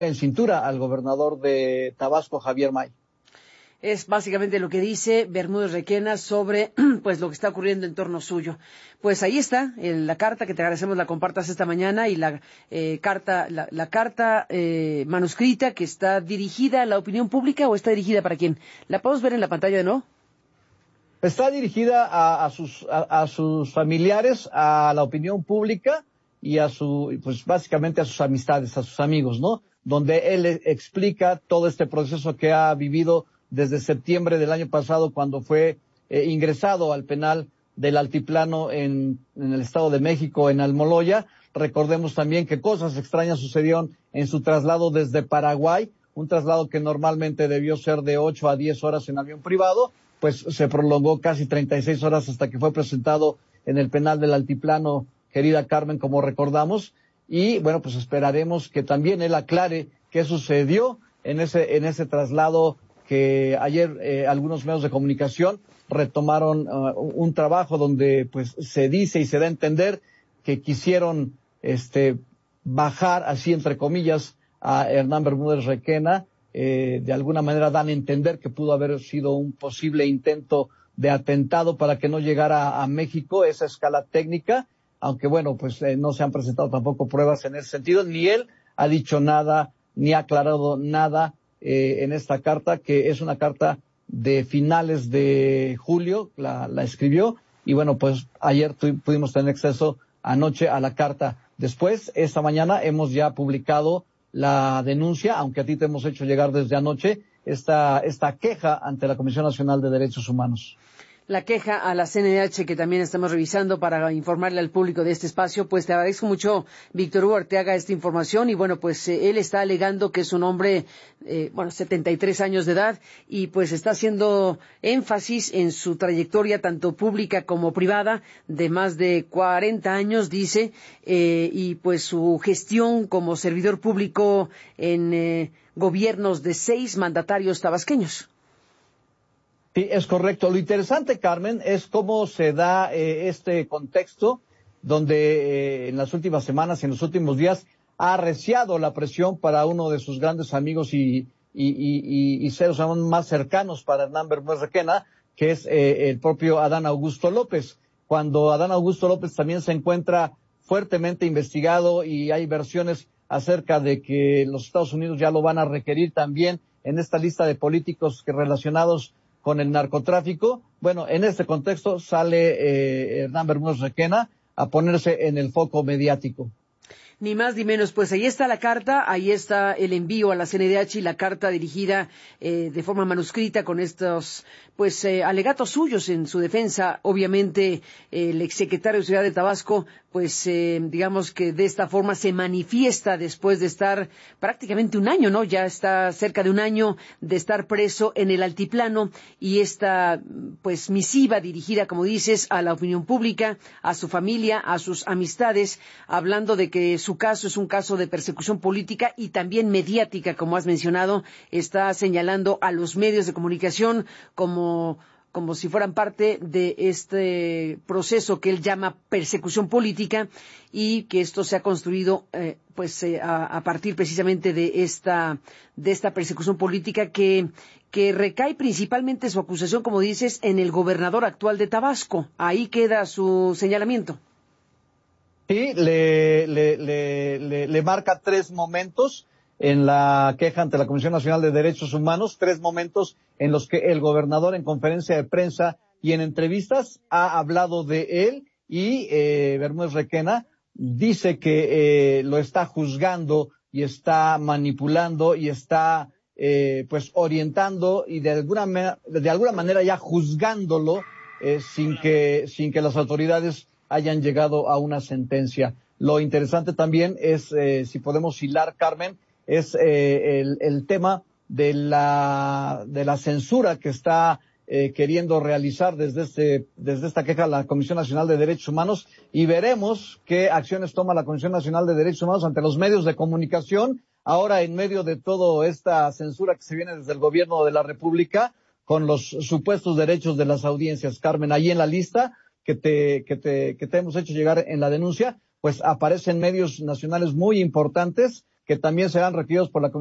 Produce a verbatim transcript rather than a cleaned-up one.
en cintura al gobernador de Tabasco, Javier May. Es básicamente lo que dice Bermúdez Requena sobre pues lo que está ocurriendo en torno suyo. Pues ahí está eh, la carta, que te agradecemos la compartas esta mañana, y la eh, carta la, la carta eh, manuscrita que está dirigida a la opinión pública. ¿O está dirigida para quién? ¿La podemos ver en la pantalla de nuevo? Está dirigida a, a sus a, a sus familiares, a la opinión pública y a su pues básicamente a sus amistades, a sus amigos, ¿no? Donde él explica todo este proceso que ha vivido desde septiembre del año pasado, cuando fue eh, ingresado al penal del Altiplano en, en el Estado de México, en Almoloya. Recordemos también que cosas extrañas sucedieron en su traslado desde Paraguay, un traslado que normalmente debió ser de ocho a diez horas en avión privado, pues se prolongó casi treinta y seis horas hasta que fue presentado en el penal del Altiplano, querida Carmen, como recordamos. Y bueno, pues esperaremos que también él aclare qué sucedió en ese, en ese traslado, que ayer eh, algunos medios de comunicación retomaron uh, un trabajo donde pues se dice y se da a entender que quisieron este bajar, así entre comillas, a Hernán Bermúdez Requena. Eh, de alguna manera dan a entender que pudo haber sido un posible intento de atentado para que no llegara a México esa escala técnica, aunque bueno, pues eh, no se han presentado tampoco pruebas en ese sentido, ni él ha dicho nada, ni ha aclarado nada Eh, en esta carta, que es una carta de finales de julio, la, la escribió, y bueno, pues ayer tu, pudimos tener acceso anoche a la carta. Después, esta mañana, hemos ya publicado la denuncia, aunque a ti te hemos hecho llegar desde anoche, esta, esta queja ante la Comisión Nacional de Derechos Humanos. La queja a la C N D H, que también estamos revisando para informarle al público de este espacio. Pues te agradezco mucho, Víctor Hugo Arteaga, esta información. Y bueno, pues eh, él está alegando que es un hombre, eh, bueno, setenta y tres años de edad, y pues está haciendo énfasis en su trayectoria tanto pública como privada de más de cuarenta años, dice, eh, y pues su gestión como servidor público en eh, gobiernos de seis mandatarios tabasqueños. Sí, es correcto. Lo interesante, Carmen, es cómo se da eh, este contexto donde eh, en las últimas semanas y en los últimos días ha arreciado la presión para uno de sus grandes amigos y, y, y, y, y seres más cercanos para Hernán Bermúdez Requena, que es eh, el propio Adán Augusto López. Cuando Adán Augusto López también se encuentra fuertemente investigado y hay versiones acerca de que los Estados Unidos ya lo van a requerir también en esta lista de políticos que relacionados con el narcotráfico. Bueno, en este contexto sale eh, Hernán Bermúdez Requena a ponerse en el foco mediático. Ni más ni menos, pues ahí está la carta, ahí está el envío a la C N D H y la carta dirigida eh, de forma manuscrita con estos pues eh, alegatos suyos en su defensa. Obviamente eh, el exsecretario de Seguridad de Tabasco, pues eh, digamos que de esta forma se manifiesta después de estar prácticamente un año, ¿no? Ya está cerca de un año de estar preso en el Altiplano, y esta pues misiva dirigida, como dices, a la opinión pública, a su familia, a sus amistades, hablando de que su caso es un caso de persecución política y también mediática, como has mencionado. Está señalando a los medios de comunicación como como si fueran parte de este proceso que él llama persecución política, y que esto se ha construido eh, pues eh, a, a partir precisamente de esta de esta persecución política que que recae principalmente su acusación, como dices, en el gobernador actual de Tabasco. Ahí queda su señalamiento. Sí, le, le, le, le, le marca tres momentos en la queja ante la Comisión Nacional de Derechos Humanos, tres momentos en los que el gobernador en conferencia de prensa y en entrevistas ha hablado de él, y eh, Bermúdez Requena dice que eh, lo está juzgando y está manipulando y está eh, pues orientando y de alguna, de alguna manera ya juzgándolo eh, sin que, sin que las autoridades hayan llegado a una sentencia. Lo interesante también es, eh, si podemos hilar, Carmen, es eh, el, el tema de la de la censura que está eh, queriendo realizar desde este desde esta queja la Comisión Nacional de Derechos Humanos, y veremos qué acciones toma la Comisión Nacional de Derechos Humanos ante los medios de comunicación, ahora en medio de toda esta censura que se viene desde el gobierno de la República con los supuestos derechos de las audiencias. Carmen, ahí en la lista que te, que te, que te hemos hecho llegar en la denuncia, pues aparecen medios nacionales muy importantes que también serán requeridos por la